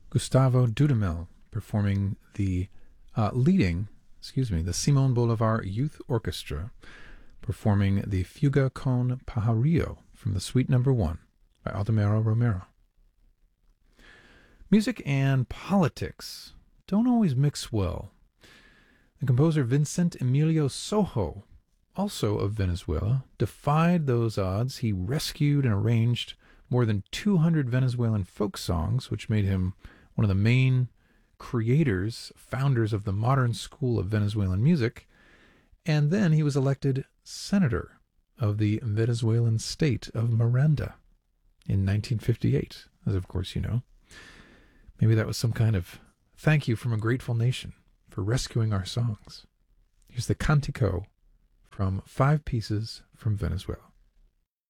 Gustavo Dudamel performing the Simon Bolivar Youth Orchestra performing the Fuga con Pajarillo from the Suite No. 1 by Aldemaro Romero. Music and politics don't always mix well. The composer Vincent Emilio Sojo, also of Venezuela, defied those odds. He rescued and arranged more than 200 Venezuelan folk songs, which made him one of the main founders of the modern school of Venezuelan music. And then he was elected senator of the Venezuelan state of Miranda in 1958, as of course you know. Maybe that was some kind of thank you from a grateful nation for rescuing our songs. Here's the Cantico from 5 Pieces from Venezuela.